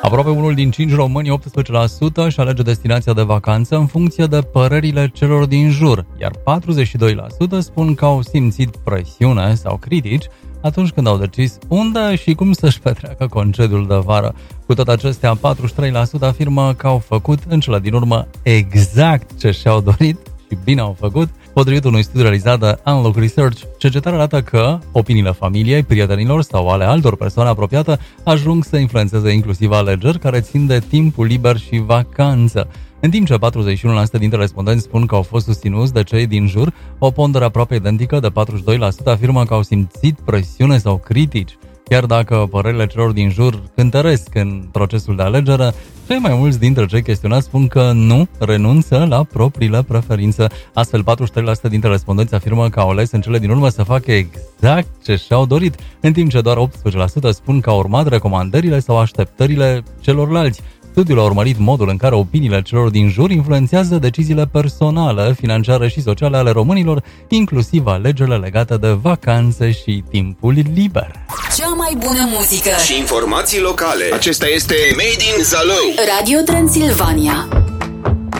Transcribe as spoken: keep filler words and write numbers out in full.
Aproape unul din cinci români, optsprezece la sută, își alege destinația de vacanță în funcție de părerile celor din jur, iar patruzeci și doi la sută spun că au simțit presiune sau critici atunci când au decis unde și cum să-și petreacă concediul de vară. Cu toate acestea, patruzeci și trei la sută afirmă că au făcut în cele din urmă exact ce și-au dorit și bine au făcut. Potrivit unui studiu realizat de Unlock Research, cercetarea arată că opiniile familiei, prietenilor sau ale altor persoane apropiate ajung să influențeze inclusiv alegeri care țin de timpul liber și vacanță. În timp ce patruzeci și unu la sută dintre respondenți spun că au fost susținuți de cei din jur, o pondere aproape identică de patruzeci și doi la sută afirmă că au simțit presiune sau critici. Chiar dacă părerile celor din jur cântăresc în procesul de alegere, cei mai mulți dintre cei chestionați spun că nu renunță la propriile preferințe. Astfel, patruzeci și trei la sută dintre respondenți afirmă că au ales în cele din urmă să facă exact ce și-au dorit, în timp ce doar optsprezece la sută spun că au urmat recomandările sau așteptările celorlalți. Studiul a urmărit modul în care opiniile celor din jur influențează deciziile personale, financiare și sociale ale românilor, inclusiv alegerile legate de vacanțe și timpul liber. Cea mai bună muzică și informații locale. Acesta este Made in Zalău. Radio Transilvania.